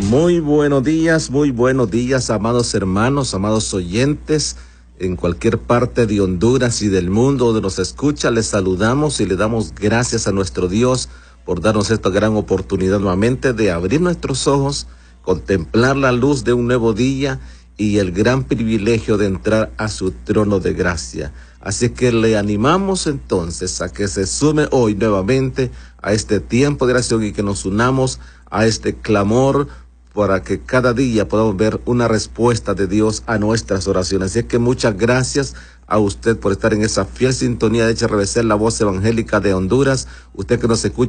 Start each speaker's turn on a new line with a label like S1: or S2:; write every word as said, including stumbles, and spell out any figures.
S1: Muy buenos días, muy buenos días, amados hermanos, amados oyentes, en cualquier parte de Honduras y del mundo donde nos escucha. Les saludamos y le damos gracias a nuestro Dios por darnos esta gran oportunidad nuevamente de abrir nuestros ojos, contemplar la luz de un nuevo día y el gran privilegio de entrar a su trono de gracia. Así que le animamos entonces a que se sume hoy nuevamente a este tiempo de oración y que nos unamos a este clamor para que cada día podamos ver una respuesta de Dios a nuestras oraciones. Así que muchas gracias a usted por estar en esa fiel sintonía de H R V C, la voz evangélica de Honduras. Usted que nos escucha